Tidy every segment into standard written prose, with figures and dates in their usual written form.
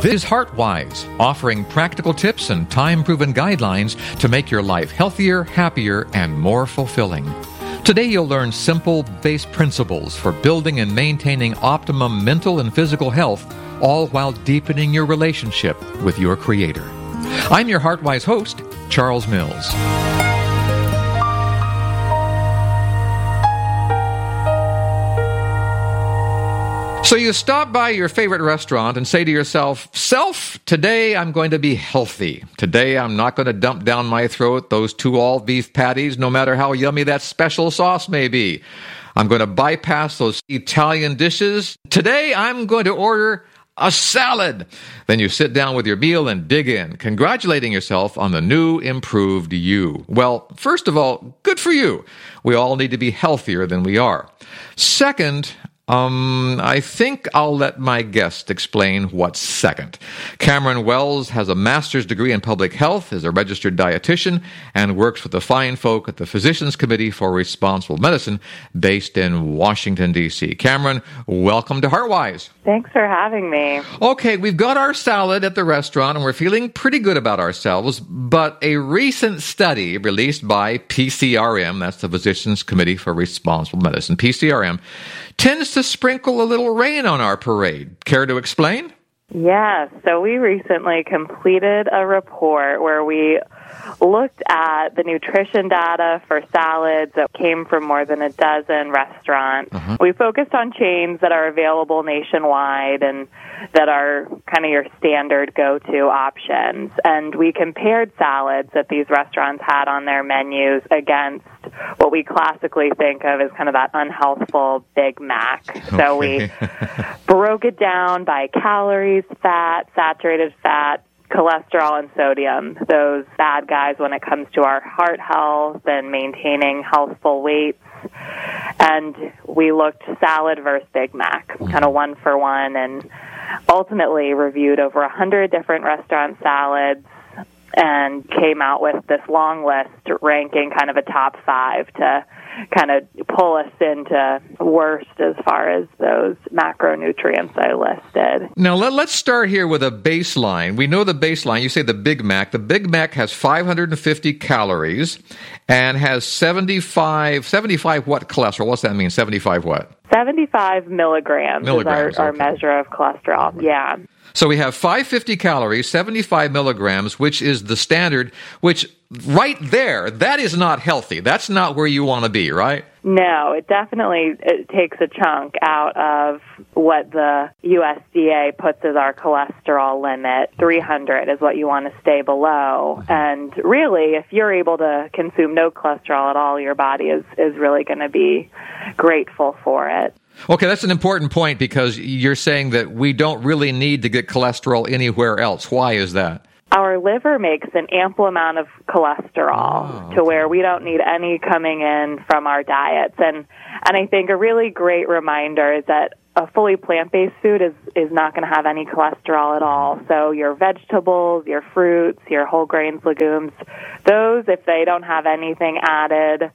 This is HeartWise, offering practical tips and time-proven guidelines to make your life healthier, happier, and more fulfilling. Today you'll learn simple base principles for building and maintaining optimum mental and physical health, all while deepening your relationship with your Creator. I'm your HeartWise host, Charles Mills. So you stop by your favorite restaurant and say to yourself, "Self, today I'm going to be healthy. Today I'm not going to dump down my throat those 2 all-beef patties, no matter how yummy that special sauce may be. I'm going to bypass those Italian dishes. Today I'm going to order a salad." Then you sit down with your meal and dig in, congratulating yourself on the new, improved you. Well, first of all, good for you. We all need to be healthier than we are. Second, I think I'll let my guest explain what's second. Cameron Wells has a master's degree in public health, is a registered dietitian, and works with the fine folk at the Physicians Committee for Responsible Medicine based in Washington, D.C. Cameron, welcome to HeartWise. Thanks for having me. Okay, we've got our salad at the restaurant, and we're feeling pretty good about ourselves, but a recent study released by PCRM, that's the Physicians Committee for Responsible Medicine, PCRM, tends to sprinkle a little rain on our parade. Care to explain? Yes. So we recently completed a report where we looked at the nutrition data for salads that came from more than a dozen restaurants. We focused on chains that are available nationwide and that are kind of your standard go-to options. And we compared salads that these restaurants had on their menus against what we classically think of as kind of that unhealthful Big Mac. Okay. So we broke it down by calories, fat, saturated fat, cholesterol, and sodium, those bad guys when it comes to our heart health and maintaining healthful weights. And we looked salad versus Big Mac, kind of one for one, and ultimately reviewed over 100 different restaurant salads and came out with this long list ranking kind of a top 5 to kind of pull us into worst as far as those macronutrients I listed. Now, let's start here with a baseline. We know the baseline. You say the Big Mac. The Big Mac has 550 calories and has 75 what cholesterol? What's that mean? 75 what? 75 milligrams is our measure of cholesterol. Yeah. So we have 550 calories, 75 milligrams, which is the standard, which right there, that is not healthy. That's not where you want to be, right? No, it takes a chunk out of what the USDA puts as our cholesterol limit. 300 is what you want to stay below. And really, if you're able to consume no cholesterol at all, your body is really going to be grateful for it. Okay, that's an important point because you're saying that we don't really need to get cholesterol anywhere else. Why is that? Our liver makes an ample amount of cholesterol to where we don't need any coming in from our diets. And I think a really great reminder is that a fully plant-based food is not going to have any cholesterol at all. So your vegetables, your fruits, your whole grains, legumes, those, if they don't have anything added,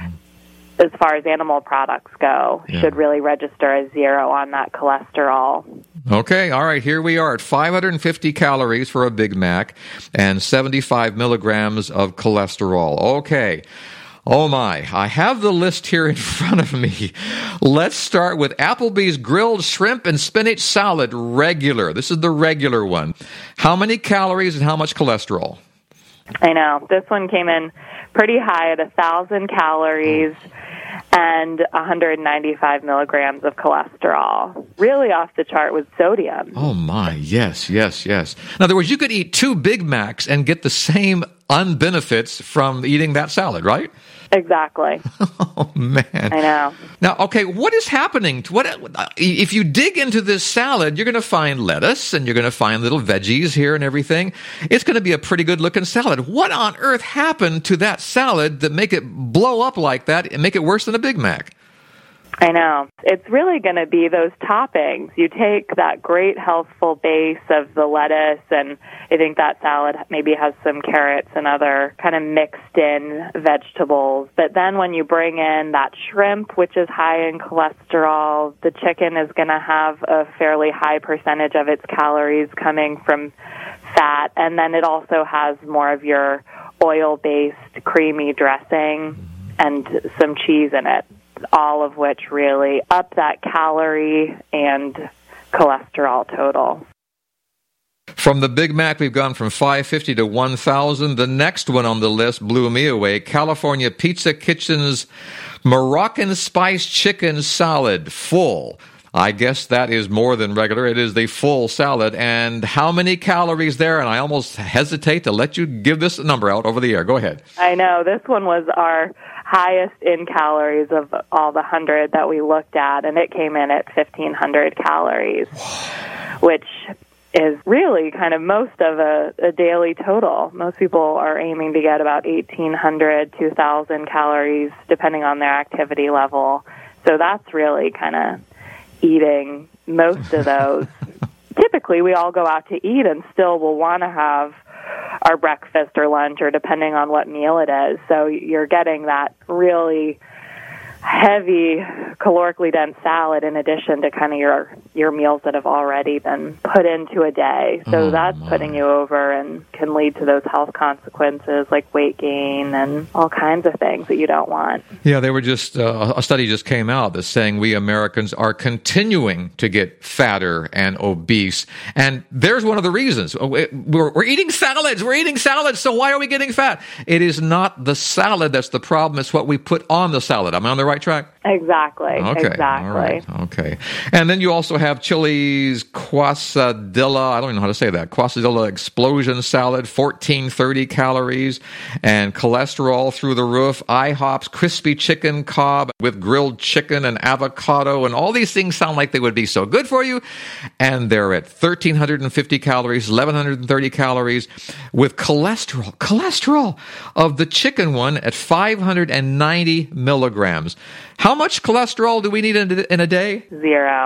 as far as animal products go, should really register as 0 on that cholesterol. Okay, all right, here we are at 550 calories for a Big Mac and 75 milligrams of cholesterol. Okay. Oh my, I have the list here in front of me. Let's start with Applebee's grilled shrimp and spinach salad, regular. This is the regular one. How many calories and how much cholesterol? I know. This one came in pretty high at 1,000 calories and 195 milligrams of cholesterol. Really off the chart with sodium. Oh, my. Yes. In other words, you could eat 2 Big Macs and get the same unbenefits from eating that salad, right? Exactly. Oh, man. I know. Now, okay, what is happening? If you dig into this salad, you're going to find lettuce and you're going to find little veggies here and everything. It's going to be a pretty good-looking salad. What on earth happened to that salad that make it blow up like that and make it worse than a Big Mac? I know. It's really going to be those toppings. You take that great healthful base of the lettuce, and I think that salad maybe has some carrots and other kind of mixed in vegetables. But then when you bring in that shrimp, which is high in cholesterol, the chicken is going to have a fairly high percentage of its calories coming from fat, and then it also has more of your oil-based creamy dressing and some cheese in it, all of which really up that calorie and cholesterol total. From the Big Mac, we've gone from $5.50 to $1,000. The next one on the list blew me away. California Pizza Kitchen's Moroccan Spice Chicken Salad, full. I guess that is more than regular. It is the full salad. And how many calories there? And I almost hesitate to let you give this number out over the air. Go ahead. I know. This one was our highest in calories of all the 100 that we looked at, and it came in at 1,500 calories, which is really kind of most of a daily total. Most people are aiming to get about 1,800, 2,000 calories, depending on their activity level. So that's really kind of eating most of those. Typically, we all go out to eat and still will want to have our breakfast or lunch, or depending on what meal it is. So you're getting that really heavy, calorically dense salad in addition to kind of your meals that have already been put into a day. So that's putting you over and can lead to those health consequences like weight gain and all kinds of things that you don't want. Yeah, they were just, a study just came out that's saying we Americans are continuing to get fatter and obese. And there's one of the reasons. We're eating salads. We're eating salads. So why are we getting fat? It is not the salad that's the problem. It's what we put on the salad. Am I on the right track? Exactly. Okay. Exactly. All right. Okay. And then you also have Chili's Quesadilla. I don't even know how to say that. Quesadilla Explosion Salad, 1,430 calories, and cholesterol through the roof. IHOP's Crispy Chicken Cobb with grilled chicken and avocado, and all these things sound like they would be so good for you. And they're at 1,350 calories, 1,130 calories, with cholesterol of the chicken one at 590 milligrams. How much cholesterol do we need in a day? Zero.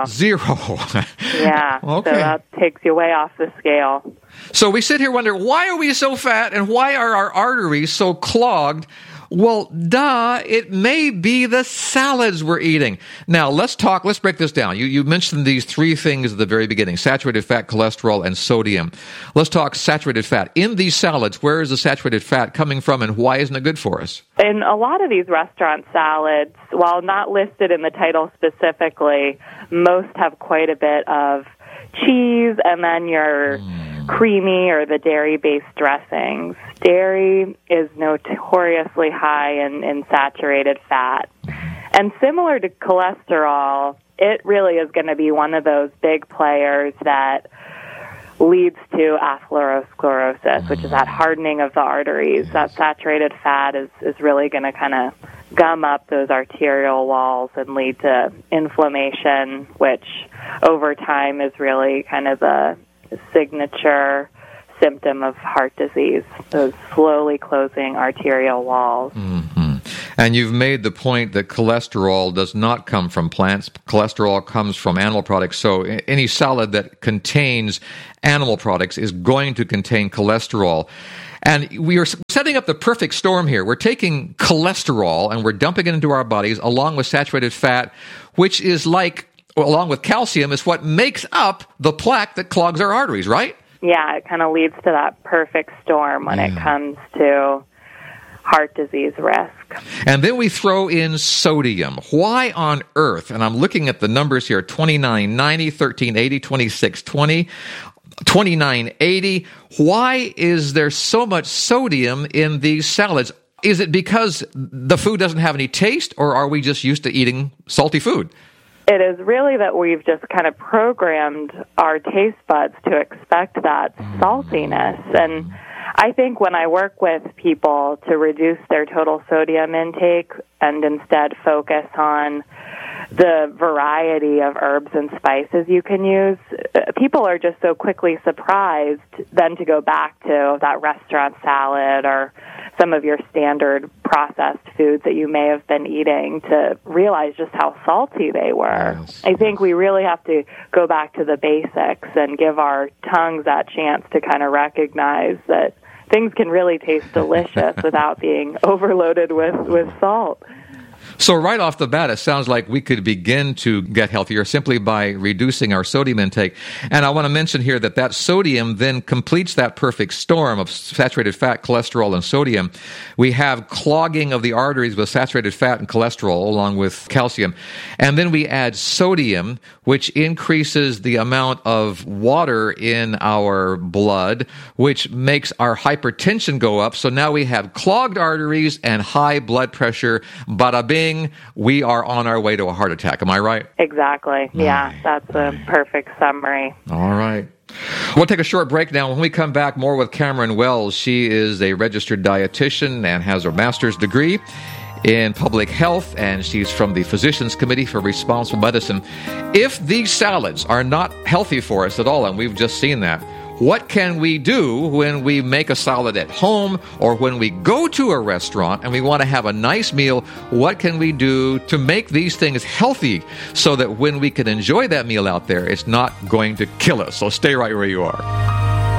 Yeah. Okay. So that takes you way off the scale. So we sit here wonder, why are we so fat and why are our arteries so clogged? Well, duh, it may be the salads we're eating. Now, let's break this down. You mentioned these three things at the very beginning: saturated fat, cholesterol, and sodium. Let's talk saturated fat. In these salads, where is the saturated fat coming from and why isn't it good for us? In a lot of these restaurant salads, while not listed in the title specifically, most have quite a bit of cheese and then your creamy or the dairy-based dressings. Dairy is notoriously high in saturated fat. And similar to cholesterol, it really is going to be one of those big players that leads to atherosclerosis, which is that hardening of the arteries. That saturated fat is really going to kind of gum up those arterial walls and lead to inflammation, which over time is really kind of the signature symptom of heart disease, those slowly closing arterial walls. Mm-hmm. And you've made the point that cholesterol does not come from plants. Cholesterol comes from animal products. So any salad that contains animal products is going to contain cholesterol. And we are setting up the perfect storm here. We're taking cholesterol and we're dumping it into our bodies along with saturated fat, which is along with calcium, is what makes up the plaque that clogs our arteries, right? Yeah, it kind of leads to that perfect storm when it comes to heart disease risk. And then we throw in sodium. Why on earth? And I'm looking at the numbers here: 2990, 1380, 2620, 2980. Why is there so much sodium in these salads? Is it because the food doesn't have any taste, or are we just used to eating salty food? It is really that we've just kind of programmed our taste buds to expect that saltiness. And I think when I work with people to reduce their total sodium intake and instead focus on the variety of herbs and spices you can use, people are just so quickly surprised then to go back to that restaurant salad or some of your standard processed foods that you may have been eating to realize just how salty they were. Yes. I think we really have to go back to the basics and give our tongues that chance to kind of recognize that things can really taste delicious without being overloaded with salt. So right off the bat, it sounds like we could begin to get healthier simply by reducing our sodium intake. And I want to mention here that sodium then completes that perfect storm of saturated fat, cholesterol, and sodium. We have clogging of the arteries with saturated fat and cholesterol along with calcium. And then we add sodium, which increases the amount of water in our blood, which makes our hypertension go up. So now we have clogged arteries and high blood pressure. Bada bing, we are on our way to a heart attack. Am I right? Exactly. Yeah, that's a perfect summary. All right. We'll take a short break now. When we come back, more with Cameron Wells. She is a registered dietitian and has her master's degree in public health, and she's from the Physicians Committee for Responsible Medicine. If these salads are not healthy for us at all, and we've just seen that, what can we do when we make a salad at home or when we go to a restaurant and we want to have a nice meal? What can we do to make these things healthy so that when we can enjoy that meal out there, it's not going to kill us? So stay right where you are.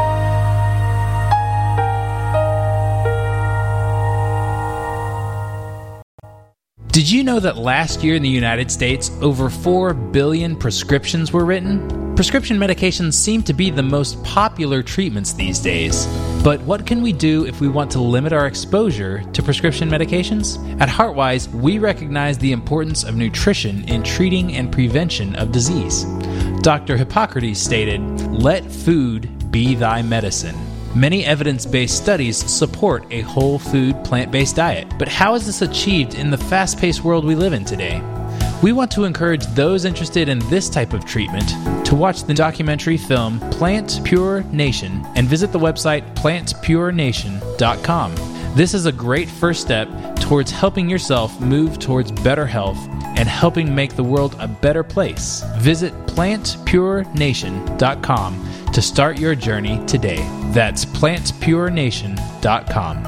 Did you know that last year in the United States, over 4 billion prescriptions were written? Prescription medications seem to be the most popular treatments these days. But what can we do if we want to limit our exposure to prescription medications? At HeartWise, we recognize the importance of nutrition in treating and prevention of disease. Dr. Hippocrates stated, "Let food be thy medicine." Many evidence-based studies support a whole food, plant-based diet. But how is this achieved in the fast-paced world we live in today? We want to encourage those interested in this type of treatment to watch the documentary film Plant Pure Nation and visit the website plantpurenation.com. This is a great first step towards helping yourself move towards better health and helping make the world a better place. Visit plantpurenation.com to start your journey today. That's plantpurenation.com.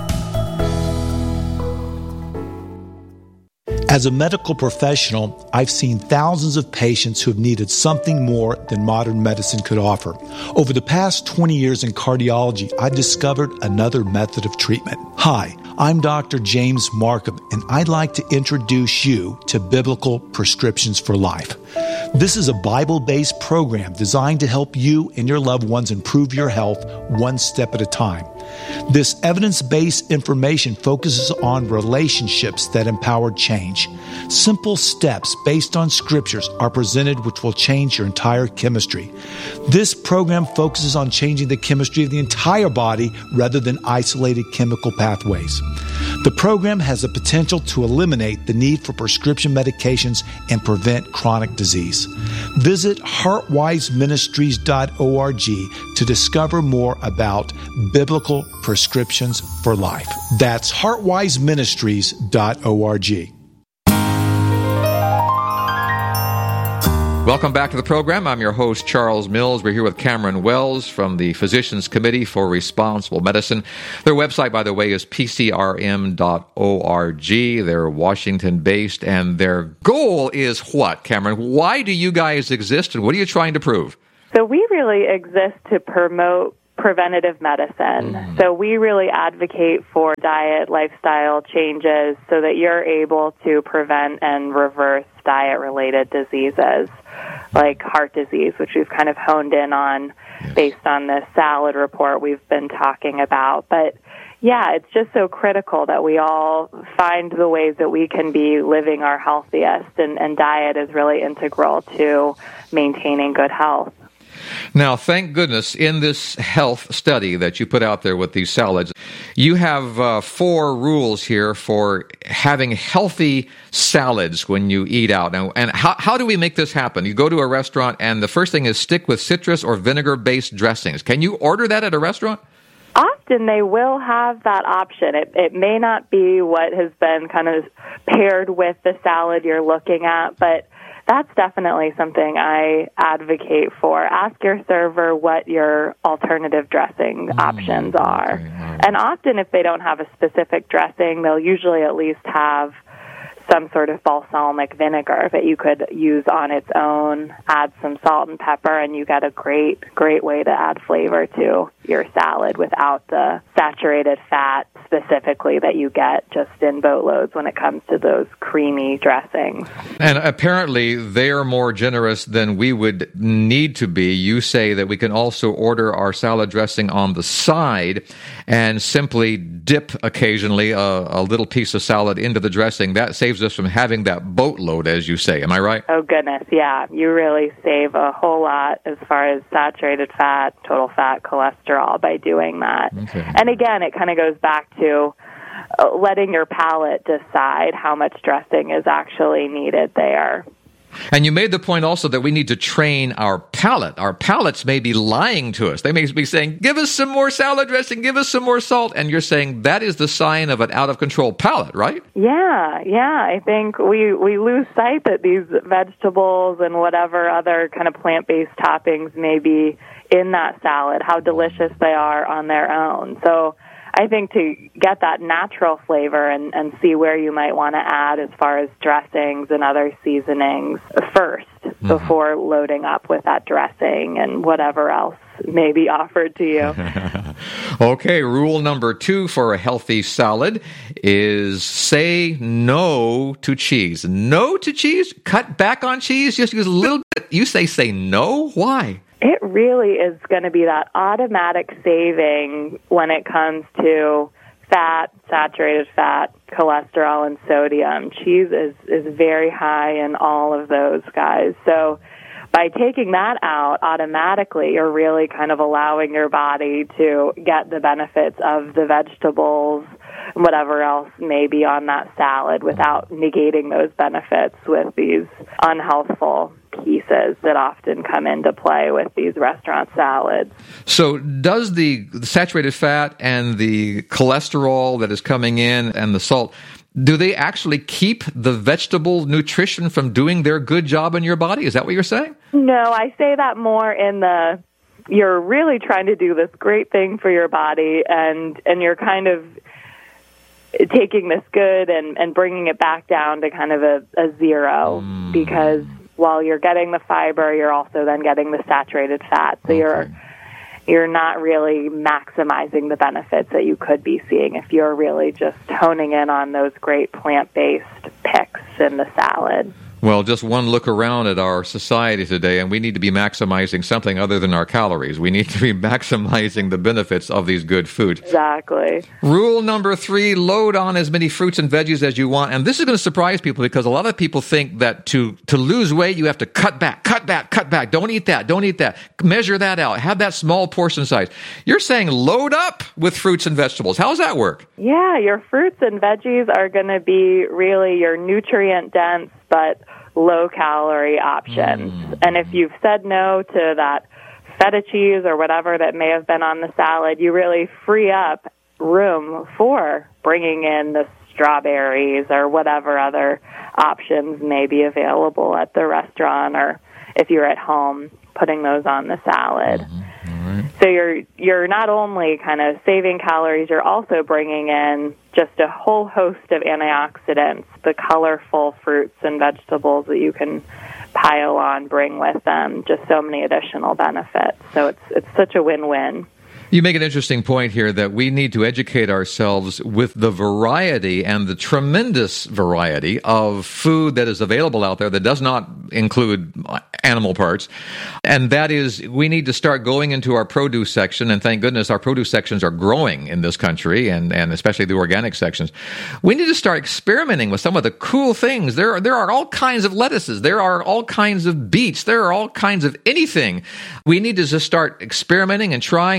As a medical professional, I've seen thousands of patients who have needed something more than modern medicine could offer. Over the past 20 years in cardiology, I've discovered another method of treatment. Hi, I'm Dr. James Markham, and I'd like to introduce you to Biblical Prescriptions for Life. This is a Bible-based program designed to help you and your loved ones improve your health one step at a time. This evidence-based information focuses on relationships that empower change. Simple steps based on scriptures are presented which will change your entire chemistry. This program focuses on changing the chemistry of the entire body rather than isolated chemical pathways. The program has the potential to eliminate the need for prescription medications and prevent chronic disease. Visit heartwiseministries.org to discover more about Biblical Prescriptions for Life. That's heartwiseministries.org. Welcome back to the program. I'm your host, Charles Mills. We're here with Cameron Wells from the Physicians Committee for Responsible Medicine. Their website, by the way, is pcrm.org. They're Washington-based, and their goal is what, Cameron? Why do you guys exist, and what are you trying to prove? So we really exist to promote preventative medicine. So we really advocate for diet, lifestyle changes so that you're able to prevent and reverse diet-related diseases like heart disease, which we've kind of honed in on based on this salad report we've been talking about. But yeah, it's just so critical that we all find the ways that we can be living our healthiest, and diet is really integral to maintaining good health. Now, thank goodness, in this health study that you put out there with these salads, you have 4 rules here for having healthy salads when you eat out. Now, and how do we make this happen? You go to a restaurant, and the first thing is stick with citrus or vinegar-based dressings. Can you order that at a restaurant? Often they will have that option. It may not be what has been kind of paired with the salad you're looking at, but That's definitely something I advocate for. Ask your server what your alternative dressing options are. Okay. And often if they don't have a specific dressing, they'll usually at least have some sort of balsamic vinegar that you could use on its own, add some salt and pepper, and you get a great way to add flavor to your salad without the saturated fat specifically that you get just in boatloads when it comes to those creamy dressings. And apparently they're more generous than we would need to be. You say that we can also order our salad dressing on the side and simply dip occasionally a little piece of salad into the dressing. That saves us from having that boatload, as you say. Am I right? Oh, goodness, yeah. You really save a whole lot as far as saturated fat, total fat, cholesterol by doing that. Okay. And again, it kind of goes back to letting your palate decide how much dressing is actually needed there. And you made the point also that we need to train our palate. Our palates may be lying to us. They may be saying, give us some more salad dressing, give us some more salt. And you're saying that is the sign of an out-of-control palate, right? Yeah. I think we lose sight that these vegetables and whatever other kind of plant-based toppings may be in that salad, how delicious they are on their own. So I think to get that natural flavor and see where you might want to add as far as dressings and other seasonings first before loading up with that dressing and whatever else may be offered to you. Okay, rule number 2 for a healthy salad is say no to cheese. No to cheese? Cut back on cheese? Just use a little bit. You say no? Why? It really is going to be that automatic saving when it comes to fat, saturated fat, cholesterol, and sodium. Cheese is very high in all of those guys. So by taking that out, automatically you're really kind of allowing your body to get the benefits of the vegetables and whatever else may be on that salad without negating those benefits with these unhealthful pieces that often come into play with these restaurant salads. So does the saturated fat and the cholesterol that is coming in and the salt, do they actually keep the vegetable nutrition from doing their good job in your body? Is that what you're saying? No, I say that more in you're really trying to do this great thing for your body and you're kind of taking this good and bringing it back down to kind of a zero because while you're getting the fiber, you're also then getting the saturated fat. So you're not really maximizing the benefits that you could be seeing if you're really just honing in on those great plant-based picks in the salad. Well, just one look around at our society today, and we need to be maximizing something other than our calories. We need to be maximizing the benefits of these good foods. Exactly. Rule number 3, load on as many fruits and veggies as you want. And this is going to surprise people because a lot of people think that to lose weight, you have to cut back. Don't eat that. Measure that out. Have that small portion size. You're saying load up with fruits and vegetables. How does that work? Yeah, your fruits and veggies are going to be really your nutrient-dense but low-calorie options. And if you've said no to that feta cheese or whatever that may have been on the salad, you really free up room for bringing in the strawberries or whatever other options may be available at the restaurant or if you're at home, putting those on the salad. So you're not only kind of saving calories, you're also bringing in just a whole host of antioxidants, the colorful fruits and vegetables that you can pile on, bring with them, just so many additional benefits. So it's such a win-win. You make an interesting point here that we need to educate ourselves with the variety and the tremendous variety of food that is available out there that does not include animal parts. And that is, we need to start going into our produce section, and thank goodness our produce sections are growing in this country, and especially the organic sections. We need to start experimenting with some of the cool things. There are all kinds of lettuces. There are all kinds of beets. There are all kinds of anything. We need to just start experimenting and trying, and we're going to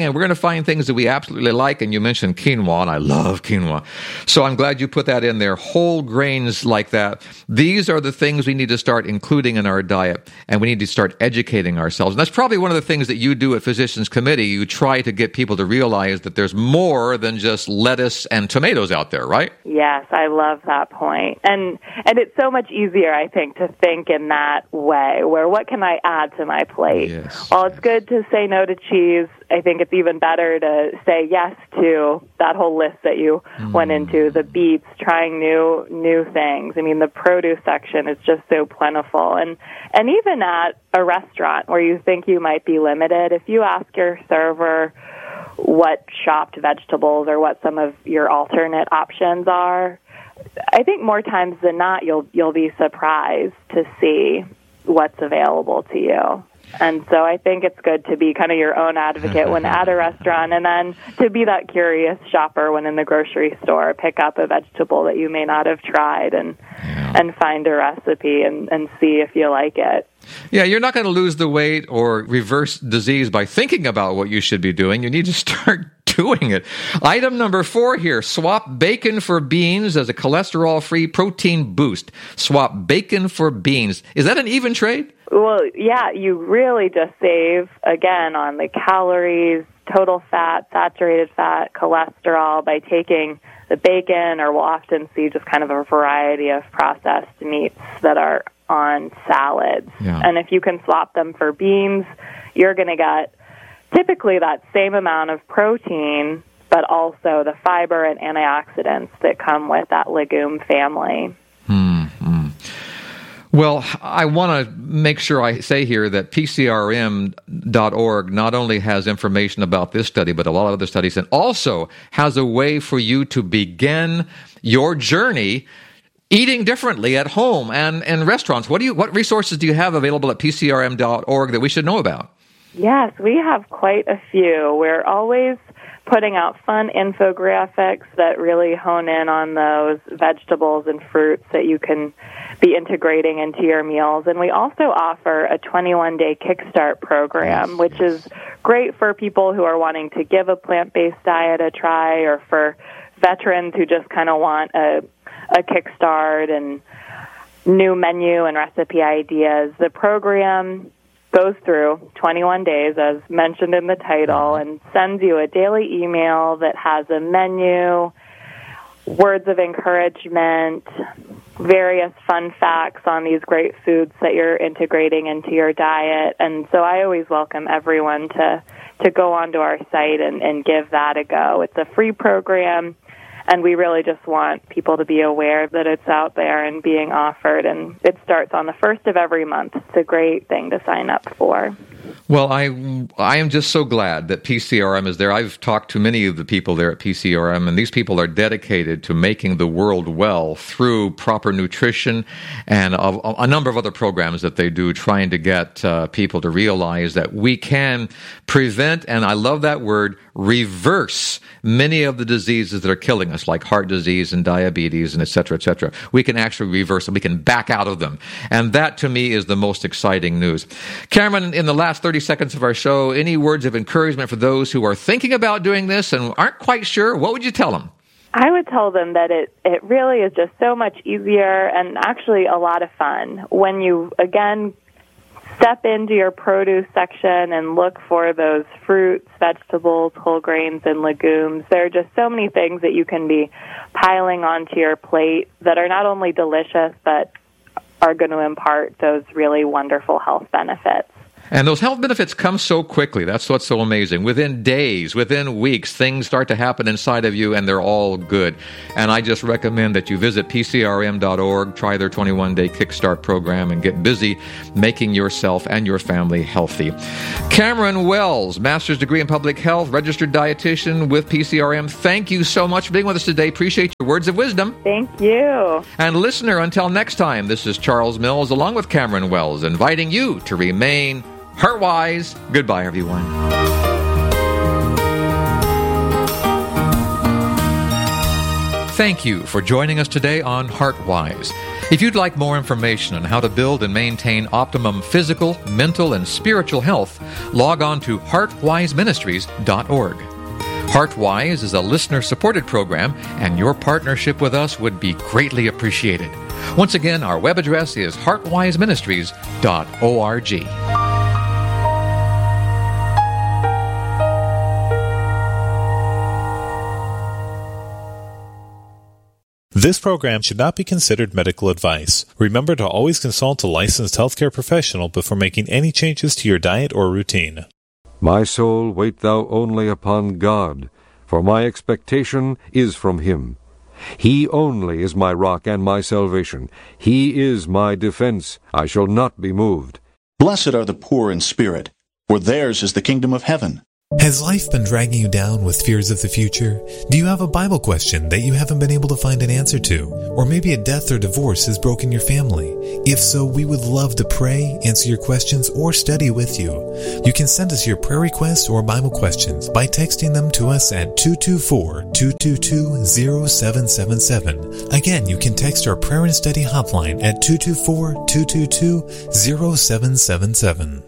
find things that we absolutely like, and you mentioned quinoa, and I love quinoa. So I'm glad you put that in there. Whole grains like that. These are the things we need to start including in our diet, and we need to start educating ourselves. And that's probably one of the things that you do at Physicians Committee. You try to get people to realize that there's more than just lettuce and tomatoes out there, right? Yes, I love that point. And it's so much easier, I think, to think in that way, where what can I add to my plate? Yes. While it's good to say no to cheese, I think it's even better to say yes to that whole list that you went into, the beets, trying new things. I mean, the produce section is just so plentiful. And even at a restaurant where you think you might be limited, if you ask your server what chopped vegetables or what some of your alternate options are, I think more times than not you'll be surprised to see what's available to you. And so I think it's good to be kind of your own advocate when at a restaurant, and then to be that curious shopper when in the grocery store, pick up a vegetable that you may not have tried and find a recipe and see if you like it. Yeah, you're not going to lose the weight or reverse disease by thinking about what you should be doing. You need to start doing it. Item number 4 here, swap bacon for beans as a cholesterol-free protein boost. Swap bacon for beans. Is that an even trade? Well, yeah, you really just save, again, on the calories, total fat, saturated fat, cholesterol by taking the bacon, or we'll often see just kind of a variety of processed meats that are on salads. Yeah. And if you can swap them for beans, you're going to get typically that same amount of protein, but also the fiber and antioxidants that come with that legume family. Well, I want to make sure I say here that PCRM.org not only has information about this study, but a lot of other studies, and also has a way for you to begin your journey eating differently at home and in restaurants. What resources do you have available at PCRM.org that we should know about? Yes, we have quite a few. We're always putting out fun infographics that really hone in on those vegetables and fruits that you can be integrating into your meals. And we also offer a 21-day Kickstart program, which is great for people who are wanting to give a plant-based diet a try, or for veterans who just kind of want a kickstart and new menu and recipe ideas. The program goes through 21 days, as mentioned in the title, and sends you a daily email that has a menu, words of encouragement, various fun facts on these great foods that you're integrating into your diet. And so I always welcome everyone to go onto our site and give that a go. It's a free program, and we really just want people to be aware that it's out there and being offered. And it starts on the 1st of every month. It's a great thing to sign up for. Well, I am just so glad that PCRM is there. I've talked to many of the people there at PCRM, and these people are dedicated to making the world well through proper nutrition and a number of other programs that they do, trying to get people to realize that we can prevent, and I love that word, reverse many of the diseases that are killing us, like heart disease and diabetes and et cetera, et cetera. We can actually reverse them. We can back out of them. And that, to me, is the most exciting news. Cameron, in the last 30 seconds of our show, any words of encouragement for those who are thinking about doing this and aren't quite sure? What would you tell them? I would tell them that it really is just so much easier and actually a lot of fun when you, again, step into your produce section and look for those fruits, vegetables, whole grains, and legumes. There are just so many things that you can be piling onto your plate that are not only delicious, but are going to impart those really wonderful health benefits. And those health benefits come so quickly. That's what's so amazing. Within days, within weeks, things start to happen inside of you, and they're all good. And I just recommend that you visit PCRM.org, try their 21-day Kickstart program, and get busy making yourself and your family healthy. Cameron Wells, Master's Degree in Public Health, registered dietitian with PCRM. Thank you so much for being with us today. Appreciate your words of wisdom. Thank you. And listener, until next time, this is Charles Mills, along with Cameron Wells, inviting you to remain heart-wise. Goodbye, everyone. Thank you for joining us today on HeartWise. If you'd like more information on how to build and maintain optimum physical, mental, and spiritual health, log on to heartwiseministries.org. HeartWise is a listener-supported program, and your partnership with us would be greatly appreciated. Once again, our web address is heartwiseministries.org. This program should not be considered medical advice. Remember to always consult a licensed healthcare professional before making any changes to your diet or routine. My soul, wait thou only upon God, for my expectation is from him. He only is my rock and my salvation. He is my defense. I shall not be moved. Blessed are the poor in spirit, for theirs is the kingdom of heaven. Has life been dragging you down with fears of the future? Do you have a Bible question that you haven't been able to find an answer to? Or maybe a death or divorce has broken your family? If so, we would love to pray, answer your questions, or study with you. You can send us your prayer requests or Bible questions by texting them to us at 224-222-0777. Again, you can text our prayer and study hotline at 224-222-0777.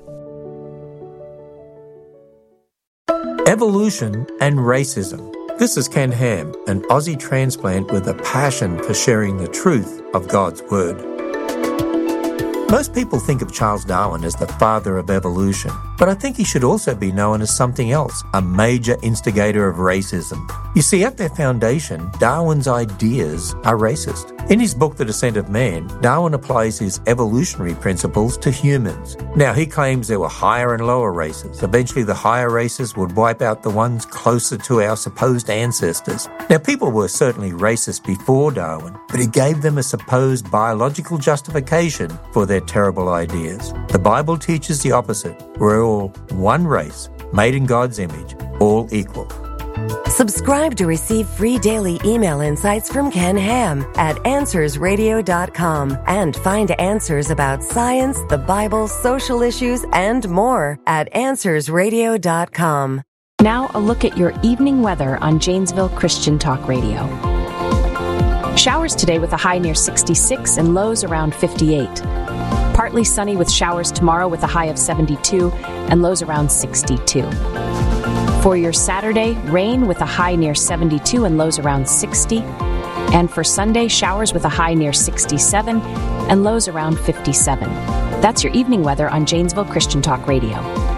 Evolution and racism. This is Ken Ham, an Aussie transplant with a passion for sharing the truth of God's Word. Most people think of Charles Darwin as the father of evolution, but I think he should also be known as something else, a major instigator of racism. You see, at their foundation, Darwin's ideas are racist. In his book, The Descent of Man, Darwin applies his evolutionary principles to humans. Now, he claims there were higher and lower races. Eventually, the higher races would wipe out the ones closer to our supposed ancestors. Now, people were certainly racist before Darwin, but he gave them a supposed biological justification for their terrible ideas. The Bible teaches the opposite. We're all one race, made in God's image, all equal. Subscribe to receive free daily email insights from Ken Ham at AnswersRadio.com and find answers about science, the Bible, social issues, and more at AnswersRadio.com. Now a look at your evening weather on Janesville Christian Talk Radio. Showers today with a high near 66 and lows around 58. Partly sunny with showers tomorrow with a high of 72 and lows around 62. For your Saturday, rain with a high near 72 and lows around 60. And for Sunday, showers with a high near 67 and lows around 57. That's your evening weather on Janesville Christian Talk Radio.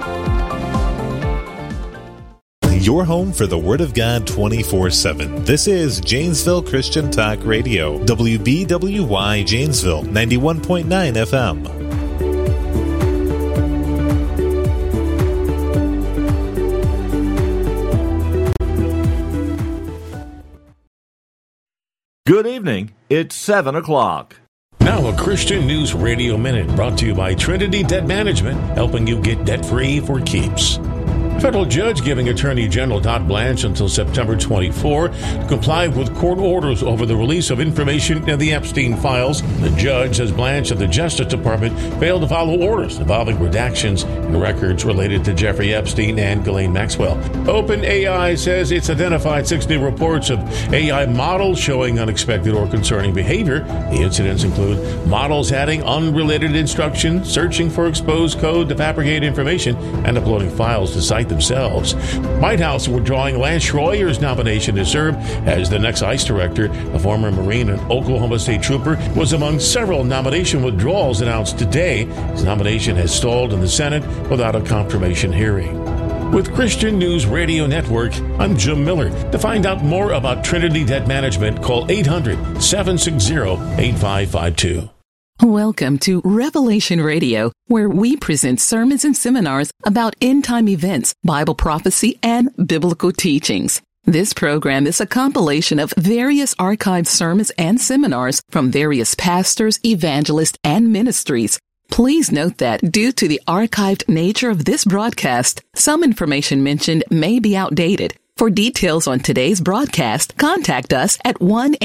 Your home for the Word of God 24/7. This is Janesville Christian Talk Radio. WBWY Janesville, 91.9 FM. Good evening. It's 7 o'clock. Now a Christian News Radio Minute brought to you by Trinity Debt Management, helping you get debt-free for keeps. Federal judge giving Attorney General Todd Blanche until September 24 to comply with court orders over the release of information in the Epstein files. The judge says Blanche of the Justice Department failed to follow orders involving redactions in records related to Jeffrey Epstein and Ghislaine Maxwell. OpenAI says it's identified 6 new reports of AI models showing unexpected or concerning behavior. The incidents include models adding unrelated instructions, searching for exposed code to fabricate information, and uploading files to cite themselves. White House withdrawing Lance Schroyer's nomination to serve as the next ICE director. A former Marine and Oklahoma State trooper was among several nomination withdrawals announced today. His nomination has stalled in the Senate without a confirmation hearing. With Christian News Radio Network, I'm Jim Miller. To find out more about Trinity Debt Management, call 800-760-8552. Welcome to Revelation Radio, where we present sermons and seminars about end-time events, Bible prophecy, and biblical teachings. This program is a compilation of various archived sermons and seminars from various pastors, evangelists, and ministries. Please note that due to the archived nature of this broadcast, some information mentioned may be outdated. For details on today's broadcast, contact us at 1